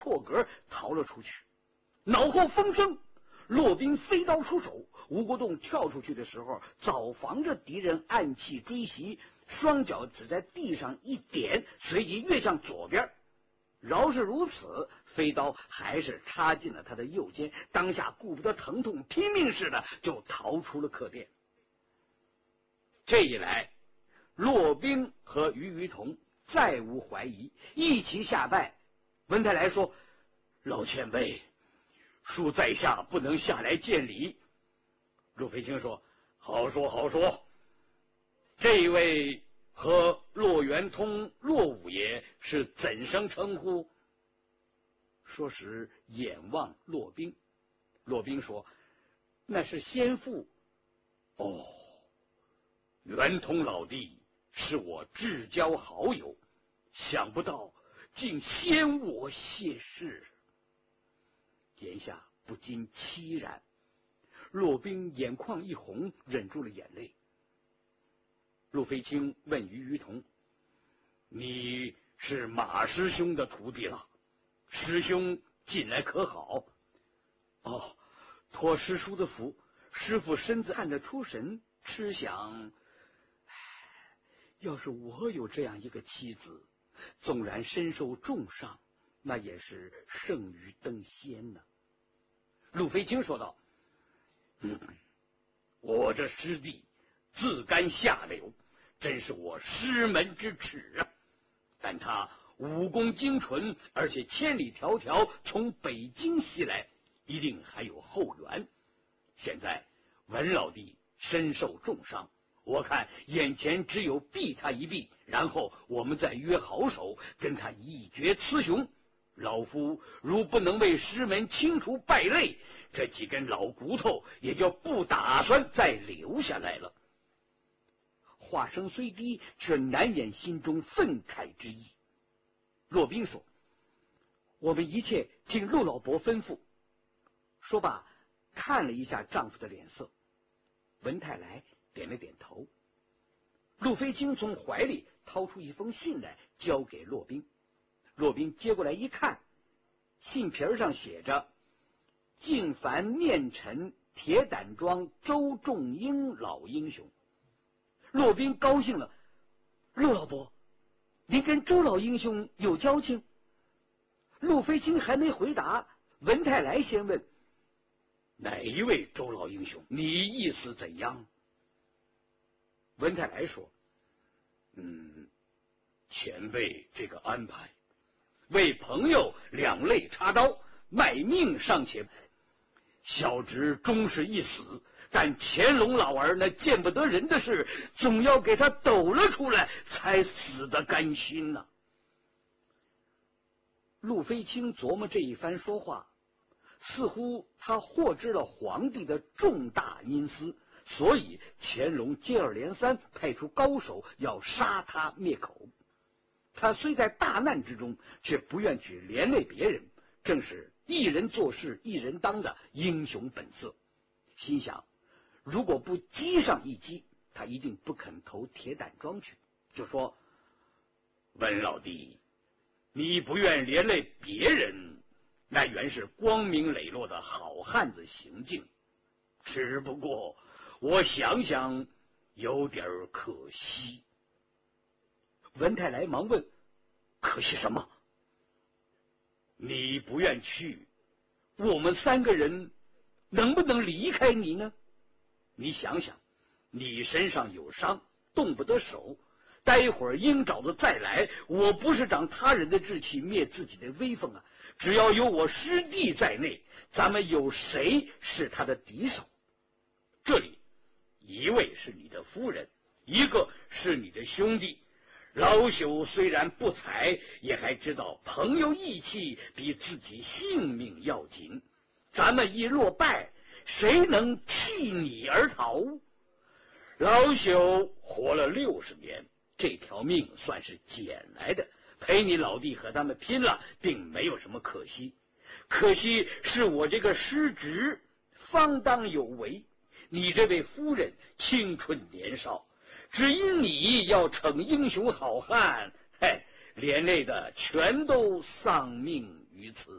破格逃了出去。脑后风声，骆宾飞刀出手，吴国栋跳出去的时候，早防着敌人暗器追袭，双脚只在地上一点，随即跃向左边。饶是如此，飞刀还是插进了他的右肩，当下顾不得疼痛，拼命似的就逃出了客店。这一来，骆宾和于同再无怀疑，一齐下拜。文泰来说：“老前辈，恕在下不能下来见礼。”陆飞卿说：“好说好说，这位和骆元通、骆五爷是怎生称呼？”说时眼望骆宾，骆宾说：“那是先父。”哦，元通老弟是我至交好友，想不到竟先我谢世，言下不禁凄然。骆宾眼眶一红，忍住了眼泪。陆飞卿问于同：“你是马师兄的徒弟了？师兄近来可好？”“哦，托师叔的福，师傅身子看得出神，痴想，要是我有这样一个妻子，纵然身受重伤，那也是胜于登仙呢。”陆飞卿说道：“我这师弟自甘下流，真是我师门之耻啊！但他武功精纯，而且千里迢迢从北京西来，一定还有后援。现在文老弟身受重伤，我看眼前只有避他一避，然后我们再约好手，跟他一决雌雄。老夫如不能为师门清除败类，这几根老骨头也就不打算再留下来了。”话声虽低，却难掩心中愤慨之意。骆宾说：“我们一切听陆老伯吩咐。”说罢，看了一下丈夫的脸色。文泰来点了点头。陆飞卿从怀里掏出一封信来，交给骆宾。骆宾接过来一看，信皮上写着：“敬凡面臣铁胆庄周仲英老英雄。”骆宾高兴了：“陆老伯，您跟周老英雄有交情？”陆飞卿还没回答，文泰来先问：“哪一位周老英雄？你意思怎样？”文泰来说：“前辈这个安排，为朋友两肋插刀，卖命尚且，小侄终是一死，但乾隆老儿那见不得人的事，总要给他抖了出来，才死得甘心呐。”陆飞卿琢磨这一番说话，似乎他获知了皇帝的重大阴私，所以乾隆接二连三派出高手要杀他灭口。他虽在大难之中，却不愿去连累别人，正是一人做事一人当的英雄本色。心想，如果不击上一击，他一定不肯投铁胆庄去。就说：“文老弟，你不愿连累别人，那原是光明磊落的好汉子行径，只不过我想想有点可惜。”文泰来忙问：“可惜什么？”“你不愿去，我们三个人能不能离开你呢？你想想，你身上有伤，动不得手，待会儿鹰爪子再来，我不是长他人的志气，灭自己的威风啊！只要有我师弟在内，咱们有谁是他的敌手？这里一位是你的夫人，一个是你的兄弟。老朽虽然不才，也还知道朋友义气比自己性命要紧。咱们一落败，谁能弃你而逃？老朽活了60年，这条命算是捡来的，陪你老弟和他们拼了，并没有什么可惜。可惜是我这个师侄方当有为，你这位夫人青春年少，只因你要逞英雄好汉，连累的全都丧命于此。